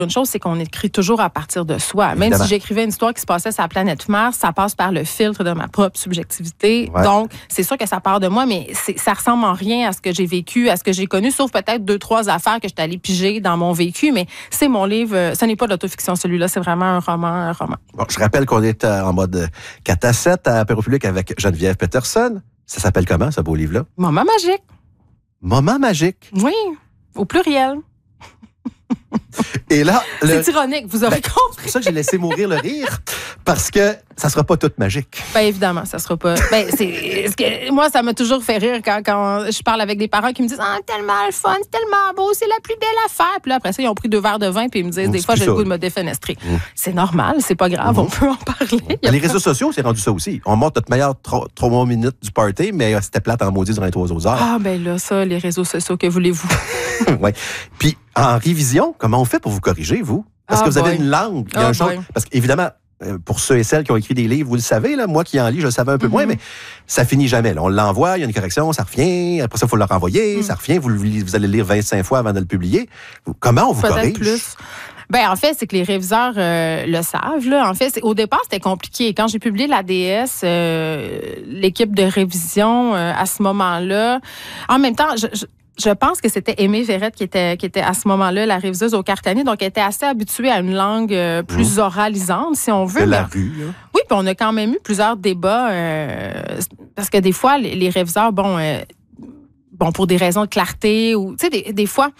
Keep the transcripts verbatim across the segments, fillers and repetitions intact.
Une chose, c'est qu'on écrit toujours à partir de soi. Même Évidemment. si j'écrivais une histoire qui se passait sur la planète Mars, ça passe par le filtre de ma propre subjectivité. Ouais. Donc, c'est sûr que ça part de moi, mais c'est, ça ressemble en rien à ce que j'ai vécu, à ce que j'ai connu, sauf peut-être deux, trois affaires que je suis allée piger dans mon vécu. Mais c'est mon livre. euh, Ce n'est pas de l'autofiction, celui-là. C'est vraiment un roman, un roman. Bon, je rappelle qu'on est euh, en mode quatre à sept à Apéro Public avec Geneviève Peterson. Ça s'appelle comment, ce beau livre-là? Moment magique. Moment magique. Oui, au pluriel. Et là, le... C'est ironique, vous aurez Ben, compris. c'est pour ça que j'ai laissé mourir le rire, parce que ça sera pas tout magique. Ben évidemment, ça sera pas. Ben c'est ce que moi ça m'a toujours fait rire quand, quand je parle avec des parents qui me disent ah tellement le fun, c'est tellement beau, c'est la plus belle affaire. Puis là après ça ils ont pris deux verres de vin puis ils me disent Mmh, des c'est fois plus j'ai le ça. goût de me défenestrer. Mmh. C'est normal, c'est pas grave, Mmh. on peut en parler. Il y a Les pas- réseaux sociaux, c'est rendu ça aussi. On montre notre meilleur trois, trois minutes du party, mais euh, c'était plate en maudit durant les trois autres heures. Ah ben là ça les réseaux sociaux que voulez-vous. Ouais. Puis en révision, comment on fait pour vous corriger, vous? Parce Ah, que vous avez boy. une langue. Il y a Ah, un chose. boy. Parce qu'évidemment, euh, pour ceux et celles qui ont écrit des livres, vous le savez, là, moi qui en lis, je le savais un peu Mm-hmm. moins, mais ça finit jamais. Là. On l'envoie, il y a une correction, ça revient. Après ça, il faut le renvoyer, Mm. ça revient. Vous, le- vous allez le lire vingt-cinq fois avant de le publier. Vous- Comment on vous Peut-être corrige? plus. Ben en fait, c'est que les réviseurs euh, le savent. Là. En fait, c'est, au départ, c'était compliqué. Quand j'ai publié l'A D S, euh, l'équipe de révision, euh, à ce moment-là, en même temps, je, je, je pense que c'était Aimée Verrette qui était, qui était à ce moment-là la réviseuse au Cartanier. Donc, elle était assez habituée à une langue euh, plus oralisante, si on veut. De la Mais- rue, là. oui, puis on a quand même eu plusieurs débats euh, parce que des fois, les, les réviseurs, bon, euh, bon, pour des raisons de clarté ou, tu sais, des, des fois,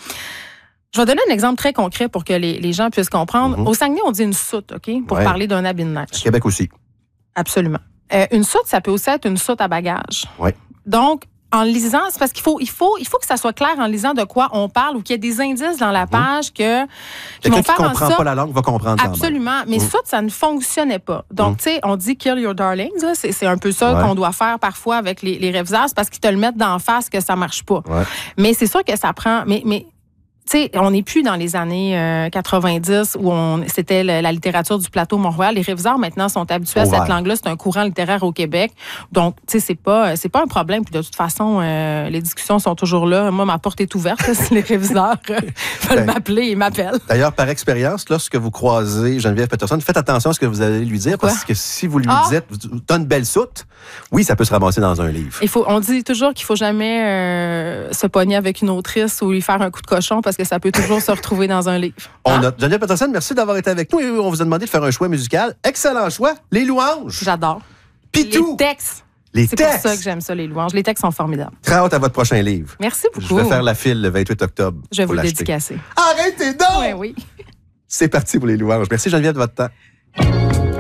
je vais donner un exemple très concret pour que les, les gens puissent comprendre. Mhm. Au Saguenay, on dit une soute, OK, pour Ouais. parler d'un habit de Au neige. Québec aussi. Absolument. Euh, une soute, ça peut aussi être une soute à bagages. Ouais. Donc, en lisant, c'est parce qu'il faut, il faut, il faut que ça soit clair en lisant de quoi on parle ou qu'il y ait des indices dans la page que, qui Quelqu'un vont qui faire en comprend sorte. pas la langue va comprendre quand même. Absolument. Mais Mm. ça, ça ne fonctionnait pas. Donc, Mm. tu sais, on dit kill your darlings. Là. C'est, c'est un peu ça Ouais. qu'on doit faire parfois avec les, les réviseurs. C'est parce qu'ils te le mettent d'en face que ça marche pas. Ouais. Mais c'est sûr que ça prend. Mais, mais tu sais, on n'est plus dans les années euh, quatre-vingt-dix où on, c'était le- la littérature du plateau Mont-Royal. Les réviseurs, maintenant, sont habitués à Ouais. cette langue-là. C'est un courant littéraire au Québec. Donc, tu sais, c'est pas, c'est pas un problème. Puis de toute façon, euh, les discussions sont toujours là. Moi, ma porte est ouverte. Si les réviseurs euh, veulent Ben. m'appeler, ils m'appellent. D'ailleurs, par expérience, lorsque vous croisez Geneviève Peterson, faites attention à ce que vous allez lui dire, Pourquoi? parce que si vous lui Ah! dites, t'as une belle soute, oui, ça peut se ramasser dans un livre. Il faut, on dit toujours qu'il faut jamais euh, se pogner avec une autrice ou lui faire un coup de cochon parce que ça peut toujours se retrouver dans un livre. On Hein? note. Geneviève Peterson, merci d'avoir été avec nous. Et on vous a demandé de faire un choix musical. Excellent choix. Les louanges. J'adore. Pitou. Les textes. Les C'est textes. pour ça que j'aime ça, les louanges. Les textes sont formidables. Très hâte à votre prochain livre. Merci Je beaucoup. vais faire la file le vingt-huit octobre. Je vais pour vous le l'acheter. dédicacer. Arrêtez donc! Oui, oui. C'est parti pour les louanges. Merci Geneviève de votre temps.